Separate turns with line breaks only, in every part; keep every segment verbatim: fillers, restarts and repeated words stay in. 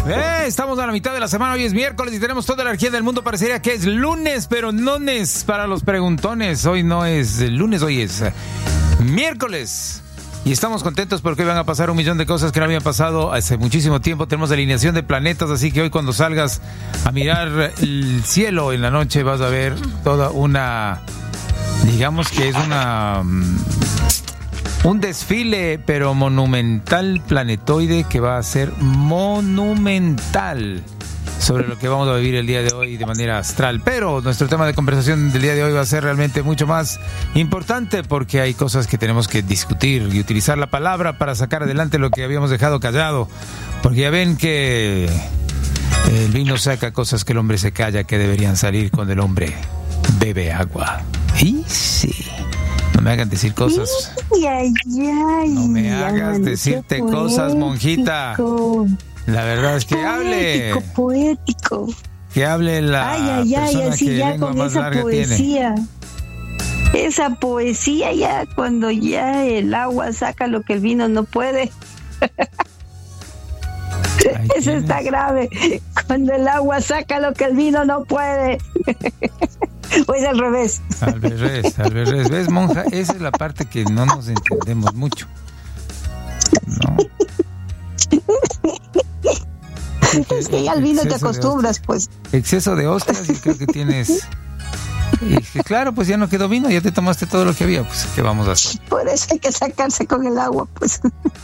Eh, estamos a la mitad de la semana, hoy es miércoles y tenemos toda la energía del mundo. Parecería que es lunes, pero no es para los preguntones. Hoy no es lunes, hoy es miércoles. Y estamos contentos porque hoy van a pasar un millón de cosas que no habían pasado hace muchísimo tiempo. Tenemos alineación de planetas, así que hoy cuando salgas a mirar el cielo en la noche vas a ver toda una, digamos que es una... un desfile, pero monumental, planetoide, que va a ser monumental sobre lo que vamos a vivir el día de hoy de manera astral. Pero nuestro tema de conversación del día de hoy va a ser realmente mucho más importante porque hay cosas que tenemos que discutir y utilizar la palabra para sacar adelante lo que habíamos dejado callado. Porque ya ven que el vino saca cosas que el hombre se calla que deberían salir cuando el hombre bebe agua. Y sí... No me hagan decir cosas.
Ay, ay, ay,
no me hagas decirte poético. Cosas, monjita. La verdad es que
poético,
hable.
Poético.
Que hable la
ay, ay,
persona
ay, así
que
ya
lengua
con
más
esa
larga
poesía.
tiene.
Esa poesía ya cuando ya el agua saca lo que el vino no puede. Ahí Eso tienes. Está grave. Cuando el agua saca lo que el vino no puede. O es al revés.
Al revés, al revés. ¿Ves, monja? Esa es la parte que no nos entendemos mucho. ¿No?
Es que ya al vino te acostumbras, pues.
Exceso de hostias y creo que tienes... Y que claro, pues ya no quedó vino, ya te tomaste todo lo que había. Pues, ¿qué vamos a hacer?
Por eso hay que sacarse con el agua, pues.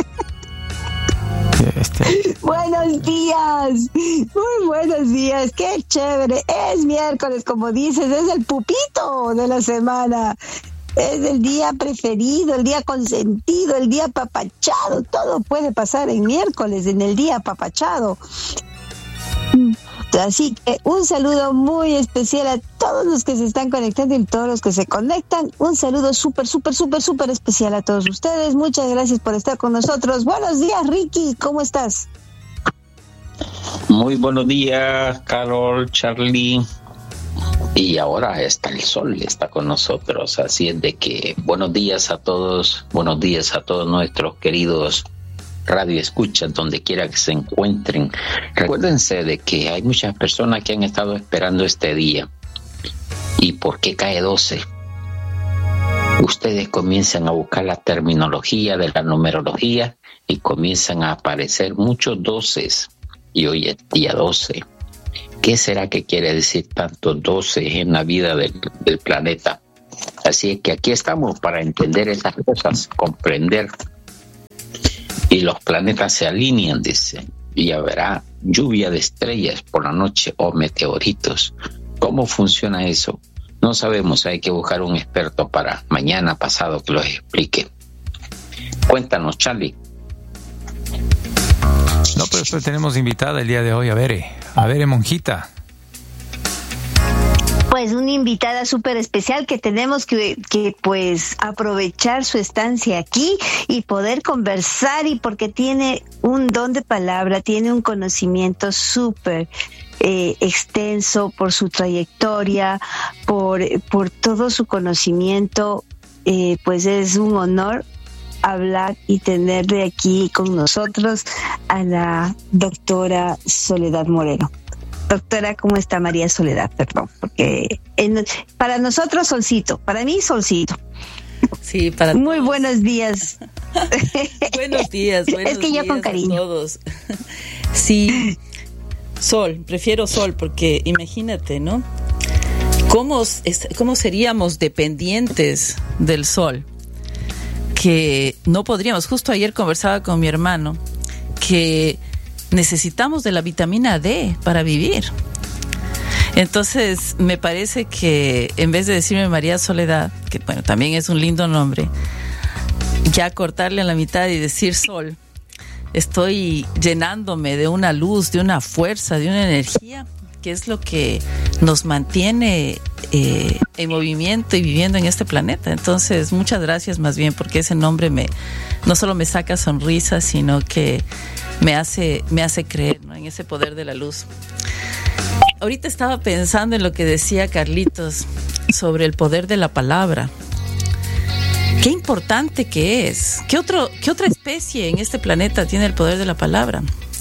Este...
Buenos días, muy buenos días, qué chévere, es miércoles como dices, es el pupito de la semana, es el día preferido, el día consentido, el día apapachado, todo puede pasar en miércoles, en el día apapachado. Así que un saludo muy especial a todos los que se están conectando y todos los que se conectan. Un saludo súper, súper, súper, súper especial a todos ustedes. Muchas gracias por estar con nosotros. Buenos días, Ricky. ¿Cómo estás?
Muy buenos días, Carol, Charlie. Y ahora está el sol, está con nosotros. Así es de que buenos días a todos. Buenos días a todos nuestros queridos radio escuchan donde quiera que se encuentren. Recuérdense de que hay muchas personas que han estado esperando este día. ¿Y por qué cae doce? Ustedes comienzan a buscar la terminología de la numerología y comienzan a aparecer muchos doces. Y hoy es día doce. ¿Qué será que quiere decir tantos doce en la vida del, del planeta? Así es que aquí estamos para entender estas cosas, comprender. Y los planetas se alinean, dice, y habrá lluvia de estrellas por la noche o meteoritos. ¿Cómo funciona eso? No sabemos, hay que buscar un experto para mañana pasado que lo explique. Cuéntanos, Charlie.
No, pero después tenemos invitada el día de hoy, a ver, a ver, monjita.
Pues una invitada súper especial que tenemos que, que pues aprovechar su estancia aquí y poder conversar, y porque tiene un don de palabra, tiene un conocimiento súper eh, extenso por su trayectoria, por, por todo su conocimiento, eh, pues es un honor hablar y tenerle aquí con nosotros a la doctora Soledad Moreno. Doctora, ¿cómo está? María Soledad, perdón, porque en, para nosotros solcito, para mí solcito.
Sí, para
Muy
todos.
Buenos días.
Buenos días, buenos
es que yo
días
con cariño.
A todos. Sí, sol, prefiero sol, porque imagínate, ¿no? ¿Cómo, es, cómo seríamos dependientes del sol? Que no podríamos. Justo ayer conversaba con mi hermano que necesitamos de la vitamina D para vivir. Entonces me parece que en vez de decirme María Soledad, que bueno, también es un lindo nombre, ya cortarle a la mitad y decir sol, estoy llenándome de una luz, de una fuerza, de una energía, que es lo que nos mantiene eh, en movimiento y viviendo en este planeta. Entonces muchas gracias más bien, porque ese nombre me no solo me saca sonrisas, sino que me hace, me hace creer, ¿no?, en ese poder de la luz. Ahorita estaba pensando en lo que decía Carlitos sobre el poder de la palabra. Qué importante que es. ¿Qué otro, qué otra especie en este planeta tiene el poder de la palabra?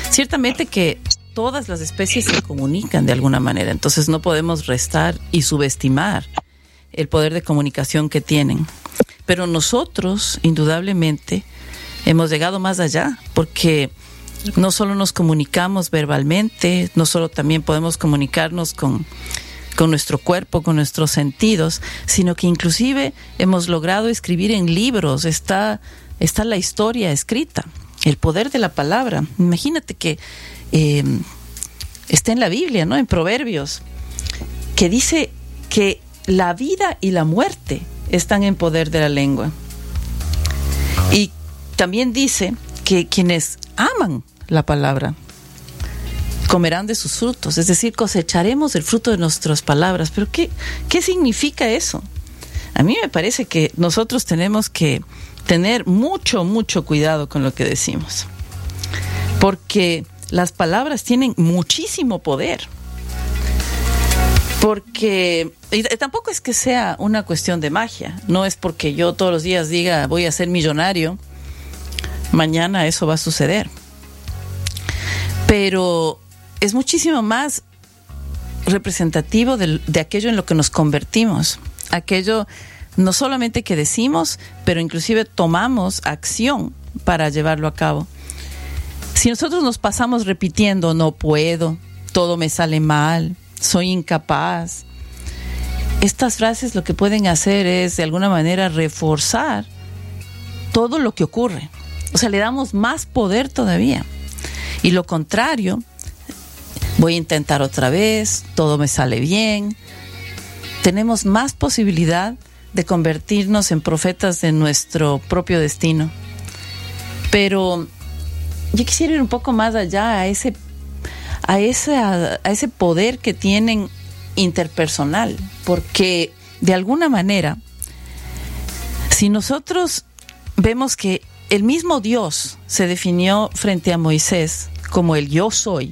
Ciertamente que todas las especies se comunican de alguna manera, entonces no podemos restar y subestimar el poder de comunicación que tienen. Pero nosotros, indudablemente, hemos llegado más allá, porque no solo nos comunicamos verbalmente, no solo también podemos comunicarnos con, con nuestro cuerpo, con nuestros sentidos, sino que inclusive hemos logrado escribir en libros. Está, está la historia escrita, el poder de la palabra. Imagínate que eh, está en la Biblia, ¿no? En Proverbios, que dice que la vida y la muerte están en poder de la lengua. Y también dice que quienes aman la palabra comerán de sus frutos, es decir, cosecharemos el fruto de nuestras palabras. Pero ¿qué, qué significa eso? A mí me parece que nosotros tenemos que tener mucho, mucho cuidado con lo que decimos, porque las palabras tienen muchísimo poder. Porque y tampoco es que sea una cuestión de magia, no es porque yo todos los días diga voy a ser millonario, mañana eso va a suceder. Pero es muchísimo más representativo de, de aquello en lo que nos convertimos, aquello no solamente que decimos, pero inclusive tomamos acción para llevarlo a cabo. Si nosotros nos pasamos repitiendo no puedo, todo me sale mal, soy incapaz, estas frases lo que pueden hacer es de alguna manera reforzar todo lo que ocurre. O sea, le damos más poder todavía. Y lo contrario, voy a intentar otra vez, todo me sale bien. Tenemos más posibilidad de convertirnos en profetas de nuestro propio destino. Pero yo quisiera ir un poco más allá a ese A ese, a, a ese poder que tienen interpersonal, porque de alguna manera, si nosotros vemos que el mismo Dios se definió frente a Moisés como el yo soy,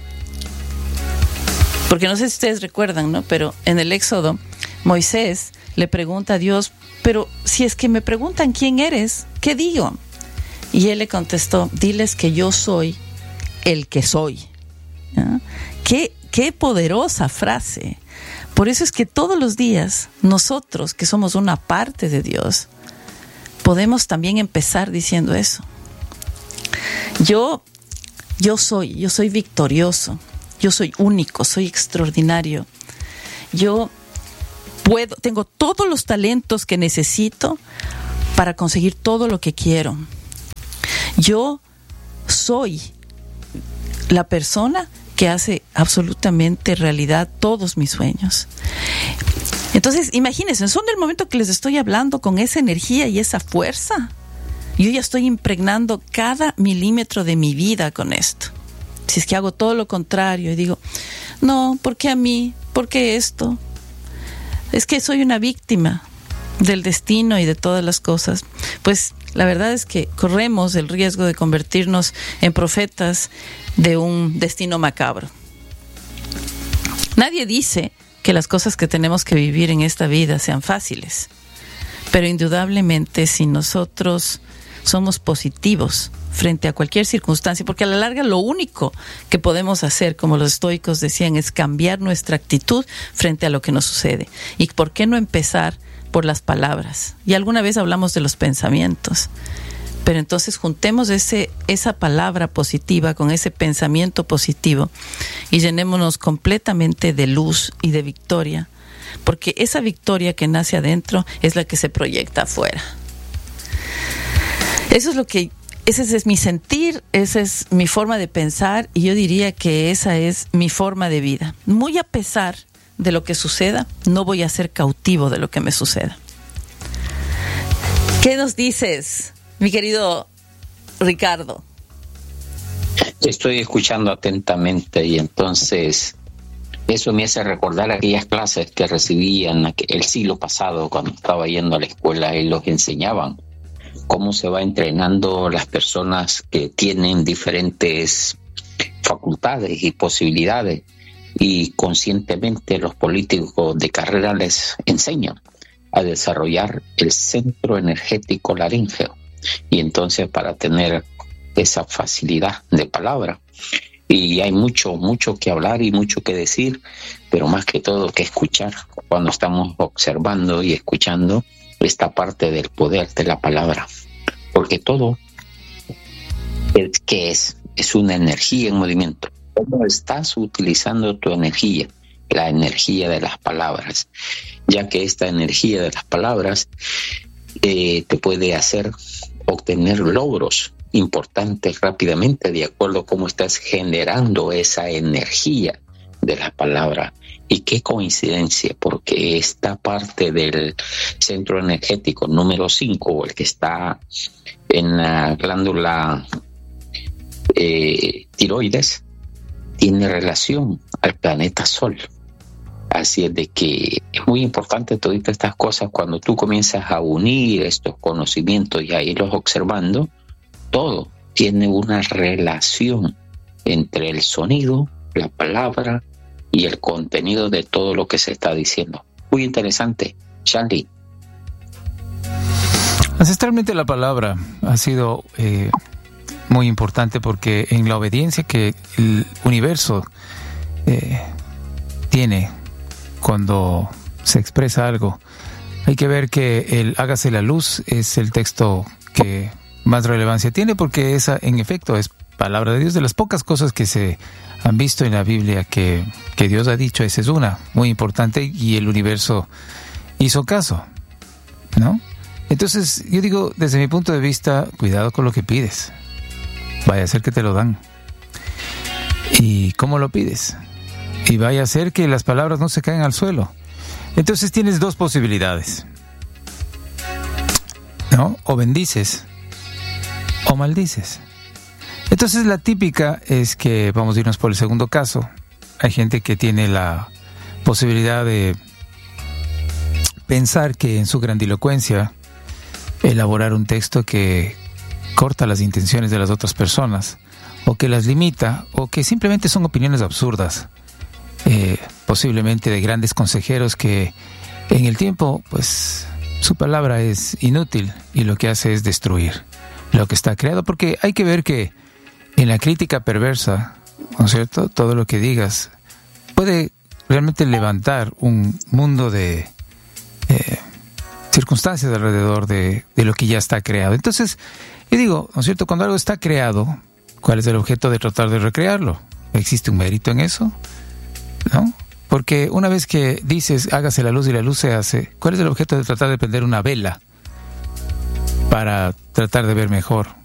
porque no sé si ustedes recuerdan, ¿no? Pero en el Éxodo, Moisés le pregunta a Dios, pero si es que me preguntan quién eres, ¿qué digo? Y él le contestó, diles que yo soy el que soy. ¿Ah? Qué, qué poderosa frase. Por eso es que todos los días nosotros, que somos una parte de Dios, podemos también empezar diciendo eso. Yo, yo soy, yo soy victorioso, yo soy único, soy extraordinario. Yo puedo, tengo todos los talentos que necesito para conseguir todo lo que quiero. Yo soy la persona que hace absolutamente realidad todos mis sueños. Entonces, imagínense, son del momento que les estoy hablando con esa energía y esa fuerza, yo ya estoy impregnando cada milímetro de mi vida con esto. Si es que hago todo lo contrario y digo, no, ¿por qué a mí? ¿Por qué esto? Es que soy una víctima del destino y de todas las cosas. Pues la verdad es que corremos el riesgo de convertirnos en profetas de un destino macabro. Nadie dice que las cosas que tenemos que vivir en esta vida sean fáciles, pero indudablemente si nosotros somos positivos frente a cualquier circunstancia, porque a la larga lo único que podemos hacer, como los estoicos decían, es cambiar nuestra actitud frente a lo que nos sucede. ¿Y por qué no empezar por las palabras? Y alguna vez hablamos de los pensamientos, pero entonces juntemos ese, esa palabra positiva con ese pensamiento positivo y llenémonos completamente de luz y de victoria, porque esa victoria que nace adentro es la que se proyecta afuera. Eso es lo que, ese es mi sentir, esa es mi forma de pensar, y yo diría que esa es mi forma de vida. Muy a pesar de lo que suceda, no voy a ser cautivo de lo que me suceda. ¿Qué nos dices, mi querido Ricardo?
Estoy escuchando atentamente y entonces eso me hace recordar aquellas clases que recibí en el siglo pasado cuando estaba yendo a la escuela y los enseñaban cómo se va entrenando las personas que tienen diferentes facultades y posibilidades, y conscientemente los políticos de carrera les enseñan a desarrollar el centro energético laríngeo, y entonces para tener esa facilidad de palabra. Y hay mucho, mucho que hablar y mucho que decir, pero más que todo que escuchar cuando estamos observando y escuchando esta parte del poder de la palabra. Porque todo, ¿qué es? Es una energía en movimiento. ¿Cómo estás utilizando tu energía? La energía de las palabras, ya que esta energía de las palabras eh, te puede hacer obtener logros importantes rápidamente de acuerdo a cómo estás generando esa energía de la palabra. Y qué coincidencia, porque esta parte del centro energético número cinco, el que está en la glándula eh, tiroides, tiene relación al planeta Sol. Así es de que es muy importante todas estas cosas cuando tú comienzas a unir estos conocimientos y a irlos observando. Todo tiene una relación entre el sonido, la palabra y el contenido de todo lo que se está diciendo. Muy interesante. Charlie.
Ancestralmente la palabra ha sido eh, muy importante porque en la obediencia que el universo eh, tiene cuando se expresa algo, hay que ver que el hágase la luz es el texto que más relevancia tiene, porque esa en efecto es palabra de Dios. De las pocas cosas que se han visto en la Biblia que, que Dios ha dicho, esa es una muy importante, y el universo hizo caso, ¿no? Entonces yo digo, desde mi punto de vista, cuidado con lo que pides, vaya a ser que te lo dan. ¿Y cómo lo pides? Y vaya a ser que las palabras no se caen al suelo. Entonces tienes dos posibilidades, ¿no? O bendices o maldices. Entonces la típica es que vamos a irnos por el segundo caso. Hay gente que tiene la posibilidad de pensar que en su grandilocuencia elaborar un texto que corta las intenciones de las otras personas, o que las limita, o que simplemente son opiniones absurdas, eh, posiblemente de grandes consejeros que en el tiempo pues su palabra es inútil y lo que hace es destruir lo que está creado, porque hay que ver que en la crítica perversa, ¿no es cierto?, todo lo que digas puede realmente levantar un mundo de eh, circunstancias alrededor de, de lo que ya está creado. Entonces, yo digo, ¿no es cierto?, cuando algo está creado, ¿cuál es el objeto de tratar de recrearlo? ¿Existe un mérito en eso? ¿No? Porque una vez que dices, hágase la luz y la luz se hace, ¿cuál es el objeto de tratar de prender una vela para tratar de ver mejor?